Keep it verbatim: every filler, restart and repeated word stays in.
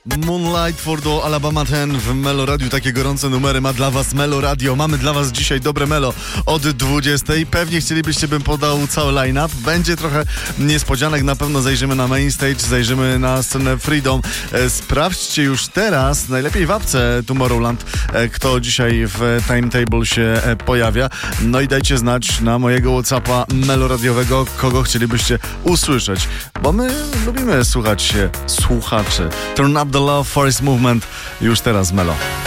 Moonlight for the Alabama ten w Melo Radio. Takie gorące numery ma dla was Melo Radio. Mamy dla was dzisiaj dobre Melo od dwudziestej. Pewnie chcielibyście, bym podał cały line-up. Będzie trochę niespodzianek. Na pewno zajrzymy na main stage, zajrzymy na scenę Freedom. E, sprawdźcie już teraz, najlepiej w apce Tomorrowland, e, kto dzisiaj w timetable się e, pojawia. No i dajcie znać na mojego WhatsAppa meloradiowego, kogo chcielibyście usłyszeć. Bo my lubimy słuchać się słuchaczy. Turn up the love, Forest Movement już teraz Melo.